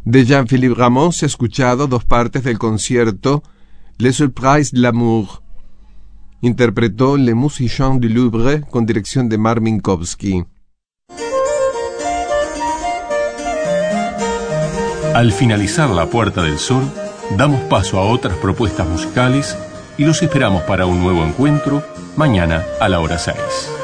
De Jean-Philippe Rameau se ha escuchado dos partes del concierto Les Surprises de l'amour. Interpretó Le Musiciens du Louvre con dirección de Mark Minkowski. Al finalizar La Puerta del Sol, damos paso a otras propuestas musicales y los esperamos para un nuevo encuentro mañana a la hora 6.